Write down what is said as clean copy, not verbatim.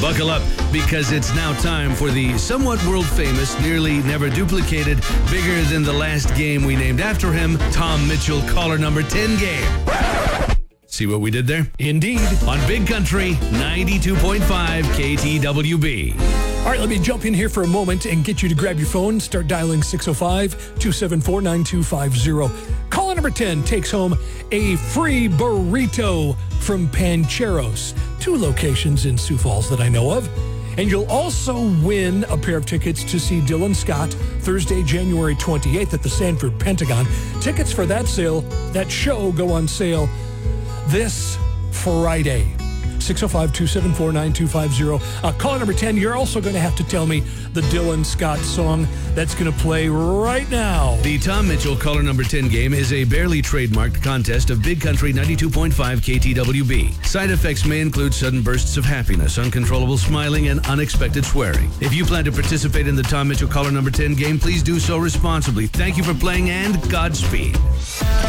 Buckle up, because it's now time for the somewhat world-famous, nearly never duplicated, bigger than the last game we named after him, Tom Mitchell caller number 10 game. See what we did there? Indeed. On Big Country 92.5 KTWB. All right, let me jump in here for a moment and get you to grab your phone. Start dialing 605-274-9250. Caller number 10 takes home a free burrito from Pancheros. 2 locations in Sioux Falls that I know of. And you'll also win a pair of tickets to see Dylan Scott Thursday, January 28th at the Sanford Pentagon. Tickets for that show go on sale this Friday. 605-274-9250. Caller number 10, you're also going to have to tell me the Dylan Scott song that's going to play right now. The Tom Mitchell caller number 10 game is a barely trademarked contest of Big Country 92.5 KTWB. Side effects may include sudden bursts of happiness, uncontrollable smiling, and unexpected swearing. If you plan to participate in the Tom Mitchell caller number 10 game, please do so responsibly. Thank you for playing, and Godspeed.